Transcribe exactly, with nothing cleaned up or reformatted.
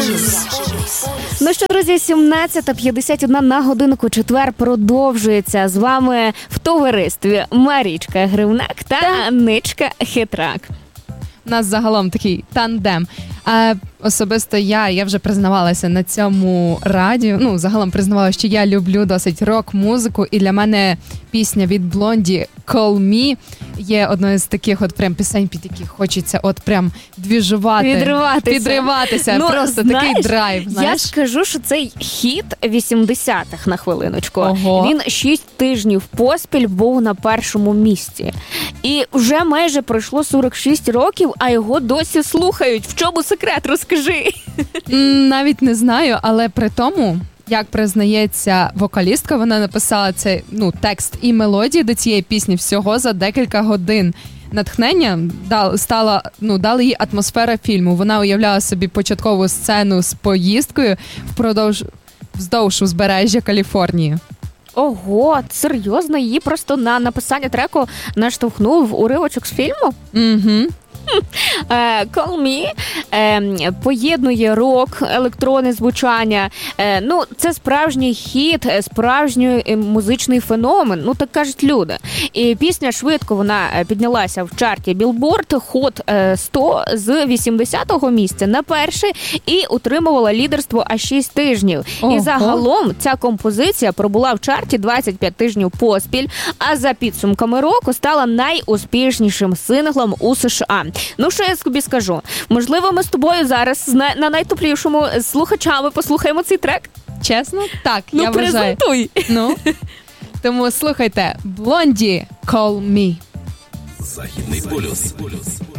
полюс. Ну що, друзі, сімнадцята п'ятдесят один на годинку, четвер продовжується. З вами в товаристві Марічка Гривнак та Анничка Хитрак. У нас загалом такий тандем. А особисто я, я вже признавалася на цьому радіо, ну, загалом признавалася, що я люблю досить рок-музику, і для мене пісня від Блонді «Call Me» є одною з таких от прям пісень, під які хочеться от прям двіжувати, Підриватися. підриватися, Ну, просто знаєш, такий драйв, знаєш? Я скажу, що цей хіт вісімдесятих, на хвилиночку. Ого. Він шість тижнів поспіль був на першому місці. І вже майже пройшло сорок шість років, а його досі слухають. В чому секрет? Розкажи. М, Навіть не знаю, але при тому, як признається вокалістка, вона написала цей, ну, текст і мелодії до цієї пісні всього за декілька годин. Натхнення дал, стала, ну, дала їй атмосфера фільму. Вона уявляла собі початкову сцену з поїздкою впродовж вздовж узбережжя Каліфорнії. Ого, серйозно? Її просто на написання треку наштовхнув уривочок з фільму? Угу. Call Me е, поєднує рок, електронне звучання. Е, ну, це справжній хіт, справжній музичний феномен, ну так кажуть люди. І пісня швидко вона піднялася в чарті Billboard Hot сто з вісімдесятого місця на перше і утримувала лідерство аж шість тижнів. Ого. І загалом ця композиція пробула в чарті двадцять п'ять тижнів поспіль, а за підсумками року стала найуспішнішим синглом у США. Ну, що я тобі скажу? Можливо, ми з тобою зараз на, на найтоплішому з слухачами послухаємо цей трек? Чесно? Так, Ну, я вважаю. презентуй. Ну, тому слухайте, Блонді, «Call Me». Західний полюс.